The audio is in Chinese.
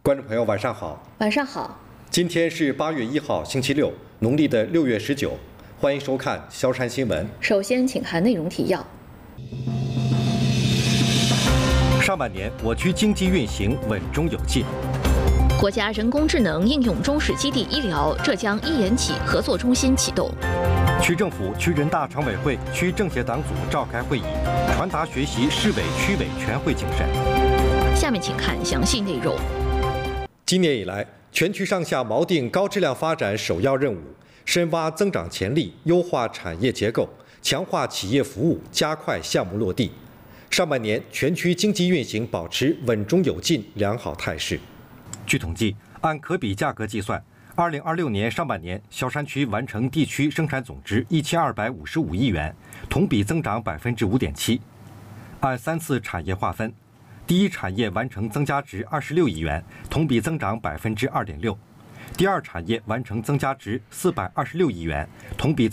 观众朋友，晚上好。 晚上好。 今天是8月1号，星期六，农历的6月19。欢迎收看萧山新闻。 首先，请看内容提要。 上半年，我区经济运行稳中有进。 国家人工智能应用中试基地医疗浙江医研企合作中心启动。 区政府、区人大常委会、区政协党组召开会议，传达学习市委、区委全会精神。 下面请看详细内容。 今年以来，全区上下锚定高质量发展首要任务，深挖增长潜力，优化产业结构，强化企业服务，加快项目落地。上半年，全区经济运行保持稳中有进良好态势。据统计，按可比价格计算，2026年上半年，萧山区完成地区生产总值1255亿元，同比增长5.7%。按3次产业划分，第一产业完成增加值26亿元，同比增长2.6%；第二产业完成增加值426亿元，同比